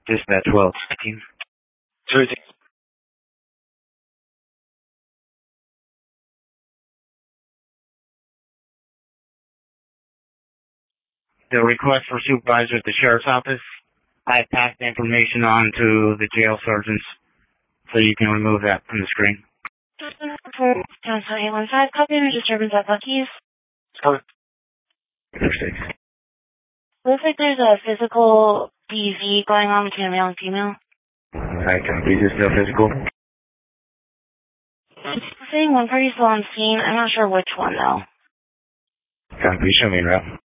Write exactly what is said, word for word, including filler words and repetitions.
Dispatch twelve sixteen. The request for supervisor at the sheriff's office. I passed the information on to the jail sergeants, so you can remove that from the screen. Council eight one five, copy of disturbance at Buc-ee's. Copy. Looks like there's a physical D V going on between a male and female. Alright, copy. Is this no physical? It's saying one party's still on scene. I'm not sure which one, though. Copy. Show me in route.